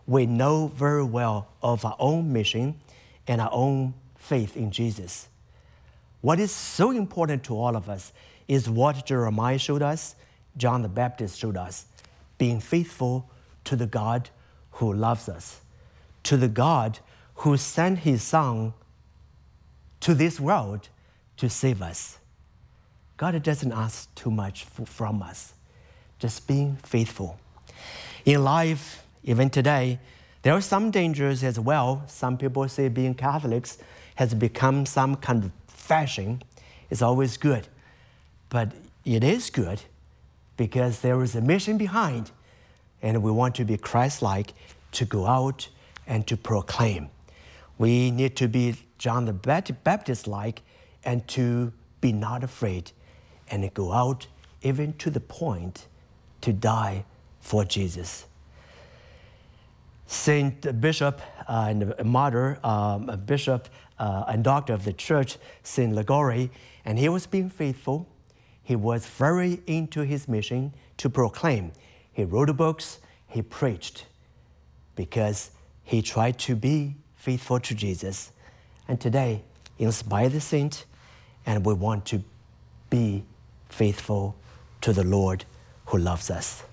we know very well of our own mission and our own faith in Jesus. What is so important to all of us is what Jeremiah showed us, John the Baptist showed us, being faithful to the God who loves us, to the God who sent his Son to this world to save us. God doesn't ask too much from us, just being faithful. In life, even today, there are some dangers as well. Some people say being Catholics has become some kind of fashion. It's always good. But it is good because there is a mission behind, and we want to be Christ-like, to go out and to proclaim. We need to be John the Baptist-like and to be not afraid and go out even to the point to die for Jesus. Saint Bishop and Martyr, Bishop and Doctor of the Church, Saint Gregory, and he was being faithful. He was very into his mission to proclaim. He wrote books, he preached, because he tried to be faithful to Jesus. And today, inspire the saint, and we want to be faithful to the Lord who loves us.